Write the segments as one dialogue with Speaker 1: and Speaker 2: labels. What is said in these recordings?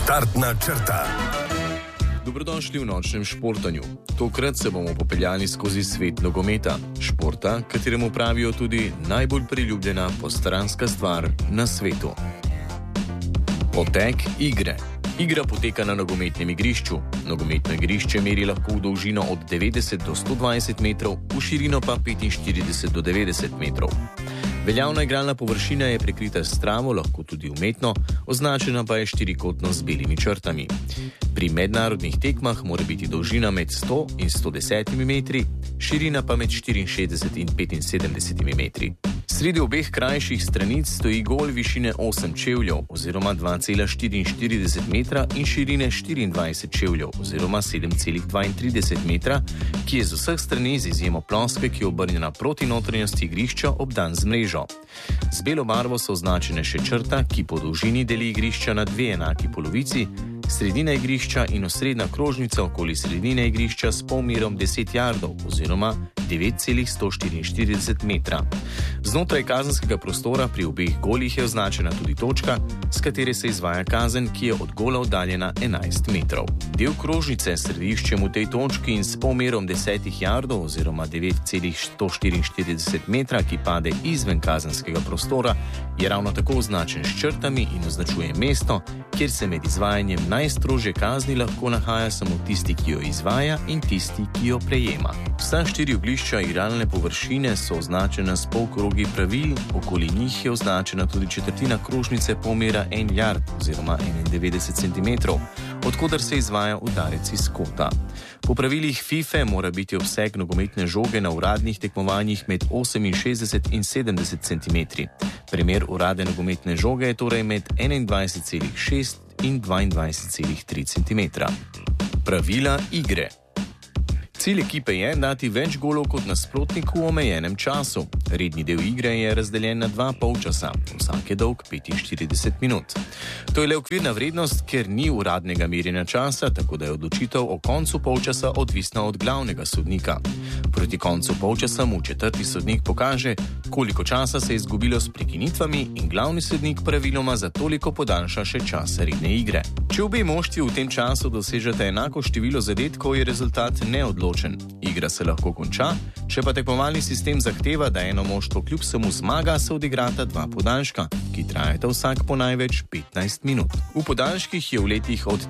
Speaker 1: Štartna črta.
Speaker 2: Dobrodošli v nočnem športanju. Tokrat se bomo popeljali skozi svet nogometa, športa, kateremu pravijo tudi najbolj priljubljena postranska stvar na svetu. Potek igre. Igra poteka na nogometnem igrišču. Nogometno igrišče meri lahko v dolžino od 90 do 120 metrov, v širino pa 45 do 90 metrov. Veljavna igralna površina je prekrita s travo, lahko tudi umetno, označena pa je štirikotno z belimi črtami. Pri mednarodnih tekmah mora biti dolžina med 100 in 110 metri, širina pa med 64 in 75 metri. Sredi obeh krajših stranic stoji gol višine 8 čevljev oziroma 2,44 metra in širine 24 čevljev oziroma 7,32 metra, ki je z vseh strani z izjemo ploskve, ki je obrnjena proti notranjosti igrišča, obdan z mrežo. Z belo barvo so označene še črta, ki po dolžini deli igrišča na dve enaki polovici, sredina igrišča in osrednja krožnica okoli sredine igrišča s polmerom 10 jardov oziroma 9,144 metra. Znotraj kazenskega prostora pri obeh golih je označena tudi točka, s katere se izvaja kazen, ki je od gola oddaljena 11 metrov. Del krožnice s središčem v tej točki in s polmerom 10 jardov oziroma 9,144 metra, ki pade izven kazenskega prostora, je ravno tako označen s črtami in označuje mesto, kjer se med izvajanjem najstrožje kazni lahko nahaja samo tisti, ki jo izvaja, in tisti, ki jo prejema. Vsa štiri oglišča igralne površine so označena s polkrogi pravil, okoli njih je označena tudi četrtina krožnice polmera 1 jard oziroma 91 cm, odkudar se izvaja udarec iz kota. Po pravilih FIFA mora biti obseg nogometne žoge na uradnih tekmovanjih med 68 in 70 cm. Primer uradne nogometne žoge je torej med 21,6 in 22,3 cm. Pravila igre. Cilj ekipe je dati več golov kot nasprotnik v omejenem času. Redni del igre je razdeljen na 2 polčasa, vsak je dolg 45 minut. To je le okvirna vrednost, ker ni uradnega merjenja časa, tako da je odločitev o koncu polčasa odvisna od glavnega sodnika. Proti koncu polčasa mu četrti sodnik pokaže, koliko časa se je izgubilo s prekinitvami, in glavni sodnik praviloma za toliko podaljša še čas redne igre. Če obe moštvi v tem času dosežete enako število zadetkov, je rezultat neodločen. Igra se lahko konča, če pa tekmovalni sistem zahteva, da eno moštvo kljub vsemu zmaga, se odigrata 2 podaljška, ki trajata vsak po največ 15 minut. V podaljških je v letih od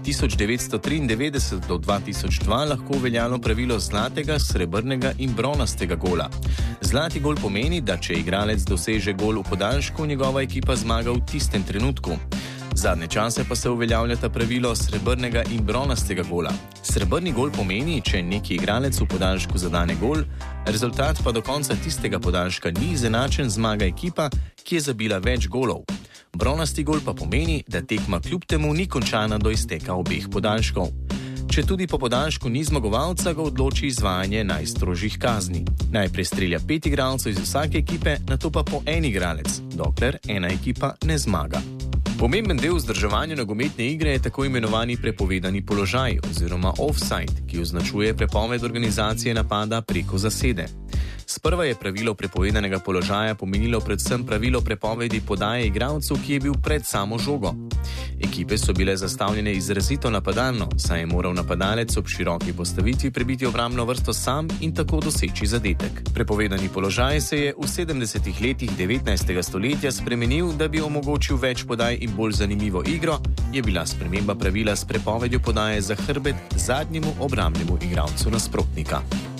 Speaker 2: 1993 do 2002 lahko veljalo pravilo zlatega, srebrnega in bronastega gola. Zlati gol pomeni, da če igralec doseže gol v podaljšku, njegova ekipa zmaga v tistem trenutku. Zadnje čase pa se uveljavljata pravilo srebrnega in bronastega gola. Srebrni gol pomeni, če neki igralec v podaljšku zadane gol, rezultat pa do konca tistega podaljška ni izenačen, zmaga ekipa, ki je zabila več golov. Bronasti gol pa pomeni, da tekma kljub temu ni končana do izteka obeh podaljškov. Če tudi po podaljšku ni zmagovalca, ga odloči izvajanje najstrožjih kazni. Najprej strelja 5 igralcev iz vsake ekipe, nato pa po en igralec, dokler ena ekipa ne zmaga. Pomemben del vzdrževanja nogometne igre je tako imenovani prepovedani položaj oziroma offside, ki označuje prepoved organizacije napada preko zasede. Sprva je pravilo prepovedanega položaja pomenilo predvsem pravilo prepovedi podaje igralcu, ki je bil pred samo žogo. Ekipe so bile zastavljene izrazito napadalno, saj je moral napadalec ob široki postavitvi prebiti obrambno vrsto sam in tako doseči zadetek. Prepovedani položaj se je v 70. letih 19. stoletja spremenil, da bi omogočil več podaj in bolj zanimivo igro, je bila sprememba pravila s prepovedjo podaje za hrbet zadnjemu obrambnemu igralcu nasprotnika.